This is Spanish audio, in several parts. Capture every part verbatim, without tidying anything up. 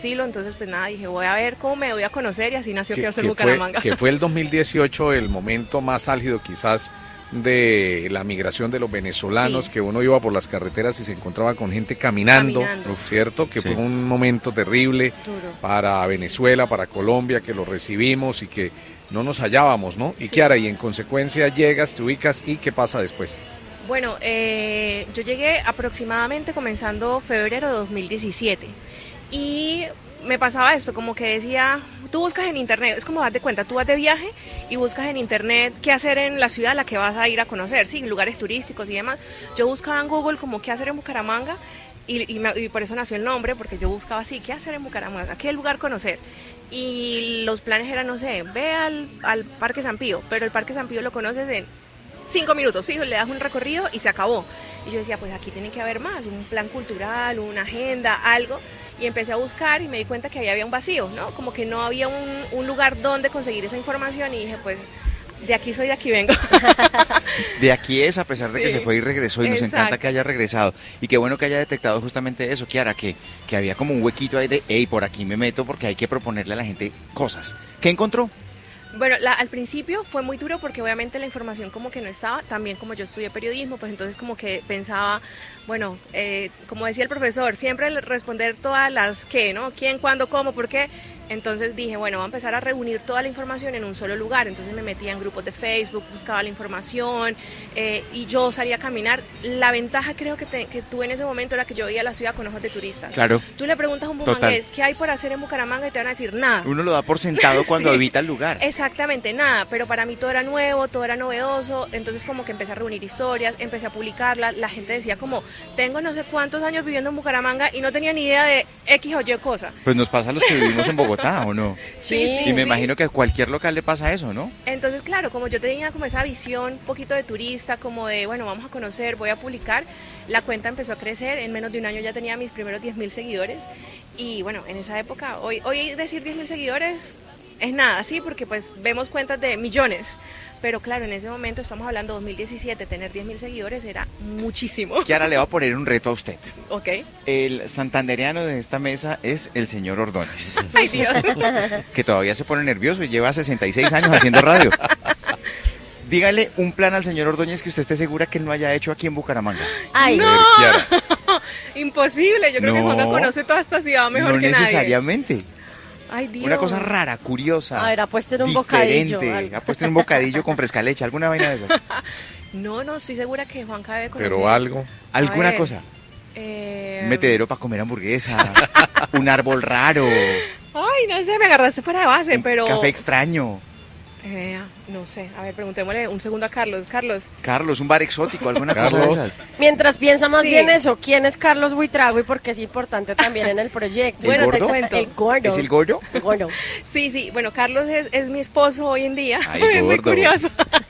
estilo, entonces pues nada, dije voy a ver cómo me voy a conocer y así nació Quiero Ser que Bucaramanga. Fue, que fue el dos mil dieciocho el momento más álgido quizás de la migración de los venezolanos, sí. que uno iba por las carreteras y se encontraba con gente caminando, caminando. ¿cierto? Que sí. fue un momento terrible Duro. para Venezuela, para Colombia, que lo recibimos y que no nos hallábamos, ¿no? Y sí. Kiara, y en consecuencia llegas, te ubicas y ¿qué pasa después? Bueno, eh, yo llegué aproximadamente comenzando febrero de dos mil diecisiete y me pasaba esto, como que decía, tú buscas en internet, es como darte cuenta, tú vas de viaje y buscas en internet qué hacer en la ciudad a la que vas a ir a conocer, sí, lugares turísticos y demás. Yo buscaba en Google como qué hacer en Bucaramanga y, y, me, y por eso nació el nombre, porque yo buscaba así, qué hacer en Bucaramanga, qué lugar conocer. Y los planes eran, no sé, ve al, al Parque San Pío, pero el Parque San Pío lo conoces en cinco minutos, sí, le das un recorrido y se acabó. Y yo decía, pues aquí tiene que haber más, un plan cultural, una agenda, algo. Y empecé a buscar y me di cuenta que ahí había un vacío, ¿no? Como que no había un, un lugar donde conseguir esa información y dije, pues, de aquí soy, de aquí vengo. De aquí es, a pesar de sí, que se fue y regresó, y nos exacto. encanta que haya regresado. Y qué bueno que haya detectado justamente eso, Kiara, que, que había como un huequito ahí de, hey, por aquí me meto porque hay que proponerle a la gente cosas. ¿Qué encontró? Bueno, la, al principio fue muy duro porque obviamente la información como que no estaba, también como yo estudié periodismo, pues entonces como que pensaba, bueno, eh, como decía el profesor, siempre responder todas las qué, ¿no? ¿Quién, cuándo, cómo, por qué? Entonces dije, bueno, voy a empezar a reunir toda la información en un solo lugar. Entonces me metía en grupos de Facebook, buscaba la información eh, y yo salía a caminar. La ventaja creo que, te, que tuve en ese momento era que yo veía la ciudad con ojos de turista. Claro. Tú le preguntas a un bumangués, ¿qué hay por hacer en Bucaramanga? Y te van a decir, nada. Uno lo da por sentado cuando sí. habita el lugar. Exactamente, nada. Pero para mí todo era nuevo, todo era novedoso. Entonces como que empecé a reunir historias, empecé a publicarlas. La gente decía como, tengo no sé cuántos años viviendo en Bucaramanga y no tenía ni idea de X o Y cosa. Pues nos pasa a los que vivimos en Bogotá. ¿O no? Sí, y sí, me sí. imagino que a cualquier local le pasa eso, ¿no? Entonces, claro, como yo tenía como esa visión un poquito de turista, como de, bueno, vamos a conocer, voy a publicar, la cuenta empezó a crecer, en menos de un año ya tenía mis primeros diez mil seguidores y bueno, en esa época, hoy, hoy decir diez mil seguidores es nada, sí, porque pues vemos cuentas de millones. Pero claro, en ese momento, estamos hablando de dos mil diecisiete, tener diez mil seguidores era muchísimo. Kiara, le va a poner un reto a usted. Ok. El santandereano de esta mesa es el señor Ordóñez. Ay, Dios. Que todavía se pone nervioso y lleva sesenta y seis años haciendo radio. Dígale un plan al señor Ordóñez que usted esté segura que él no haya hecho aquí en Bucaramanga. ¡Ay, no! Kiara. Imposible, yo creo no, que Juanca conoce toda esta ciudad mejor no que nadie. No necesariamente. Ay, Dios. Una cosa rara, curiosa. A ver, apuesta en un diferente. bocadillo. Algo. Apuesta en un bocadillo con fresca leche, alguna vaina de esas. No, no, estoy segura que Juanca debe conocer. Pero algo. ¿Alguna ver, cosa? Eh... Un metedero para comer hamburguesa. Un árbol raro. Ay, no sé, me agarraste fuera de base, un pero... café extraño. Eh, no sé, a ver, preguntémosle un segundo a Carlos. Carlos. Carlos, un bar exótico, alguna Carlos. cosa de esas. Mientras piensa más Sí. bien eso, ¿quién es Carlos Buitrago y por qué es importante también en el proyecto? ¿El Bueno, te gordo? cuento. El gordo. ¿Es el gordo? El gordo. Sí, sí, bueno, Carlos es, es mi esposo hoy en día. Ay, es muy gordo. curioso.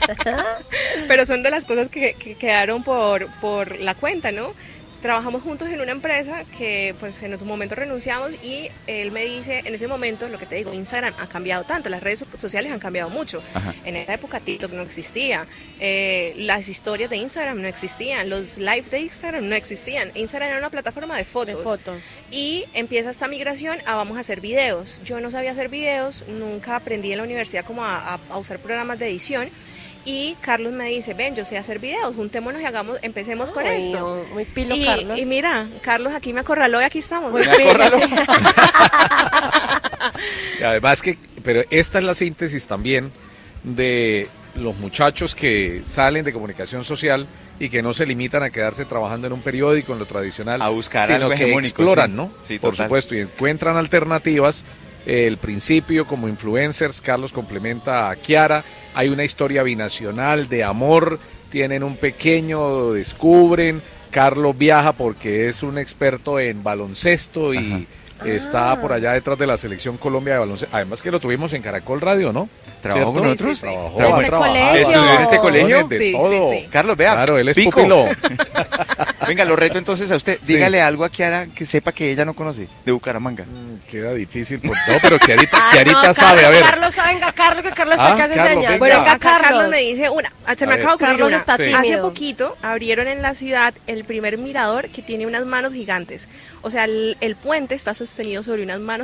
Pero son de las cosas que, que quedaron por, por la cuenta, ¿no? Trabajamos juntos en una empresa que pues en su momento renunciamos y él me dice, en ese momento, lo que te digo, Instagram ha cambiado tanto, las redes sociales han cambiado mucho. Ajá. En esa época TikTok no existía, eh, las historias de Instagram no existían, los live de Instagram no existían. Instagram era una plataforma de fotos. De fotos. Y empieza esta migración a vamos a hacer videos. Yo no sabía hacer videos, nunca aprendí en la universidad como a, a, a usar programas de edición. Y Carlos me dice, ven, yo sé hacer videos, juntémonos y hagamos, empecemos con Ay, esto. muy pilo, y, Carlos. y mira, Carlos aquí me acorraló y aquí estamos. Muy Me acorraló. pilo, sí. Y además que, pero esta es la síntesis también de los muchachos que salen de comunicación social y que no se limitan a quedarse trabajando en un periódico, en lo tradicional, A buscar sino algo que hegemónico, exploran, sí. ¿no? Sí, Por total. supuesto, y encuentran alternativas. El principio como influencers, Carlos complementa a Kiara, hay una historia binacional de amor, tienen un pequeño, descubren, Carlos viaja porque es un experto en baloncesto y Ajá. está Ah. por allá detrás de la selección Colombia de baloncesto, además que lo tuvimos en Caracol Radio, ¿no? ¿Trabajó ¿Cierto? con nosotros? Trabajó, ¿Trabajó en este trabajado. colegio? ¿Estudió en este colegio? De Sí, sí, todo. sí. Carlos, vea. Claro, él es pico. pupilo. Venga, lo reto entonces a usted. Sí. Dígale algo a Kiara que sepa que ella no conoce, de Bucaramanga. Mm, Queda difícil, por... no, pero Kiarita, Ah, Kiarita no, sabe, Carlos, a ver. Carlos, venga, Carlos, que Carlos Ah, está casi Carlos, señal. venga. Bueno, Venga, acá Carlos. Carlos me dice una, se A me ver. acaba de ocurrir Carlos una. está Sí. tímido. Hace poquito abrieron en la ciudad el primer mirador que tiene unas manos gigantes. O sea, el, el puente está sostenido sobre unas manos